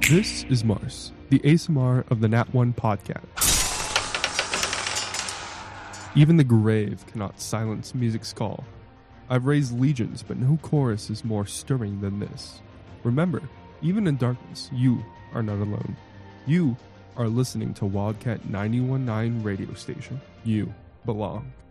This is Mars, the ASMR of the Nat 1 podcast. Even the grave cannot silence music's call. I've raised legions, but no chorus is more stirring than this. Remember, even in darkness, you are not alone. You are listening to Wildcat 91.9 radio station. You belong.